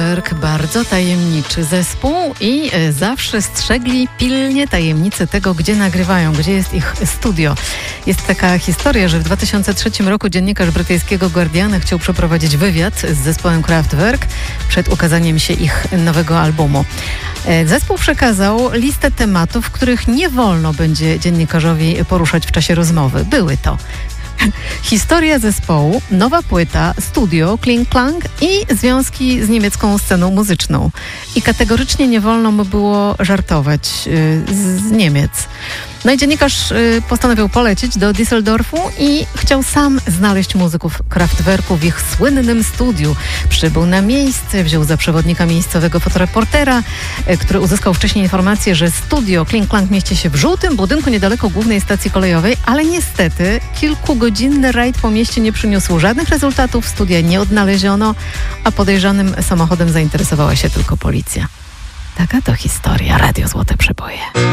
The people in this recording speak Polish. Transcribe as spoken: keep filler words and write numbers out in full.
Kraftwerk, bardzo tajemniczy zespół i zawsze strzegli pilnie tajemnicy tego, gdzie nagrywają, gdzie jest ich studio. Jest taka historia, że w dwa tysiące trzecim roku dziennikarz brytyjskiego Guardiana chciał przeprowadzić wywiad z zespołem Kraftwerk przed ukazaniem się ich nowego albumu. Zespół przekazał listę tematów, których nie wolno będzie dziennikarzowi poruszać w czasie rozmowy. Były to historia zespołu, nowa płyta, studio, Kling Klang i związki z niemiecką sceną muzyczną. I kategorycznie nie wolno mu było żartować yy, z, z Niemiec. No i dziennikarz y, postanowił polecieć do Düsseldorfu i chciał sam znaleźć muzyków Kraftwerku w ich słynnym studiu. Przybył na miejsce, wziął za przewodnika miejscowego fotoreportera, y, który uzyskał wcześniej informację, że studio Kling Klang mieści się w żółtym budynku niedaleko głównej stacji kolejowej, ale niestety kilkugodzinny rajd po mieście nie przyniósł żadnych rezultatów, studia nie odnaleziono, a podejrzanym samochodem zainteresowała się tylko policja. Taka to historia. Radio Złote Przeboje.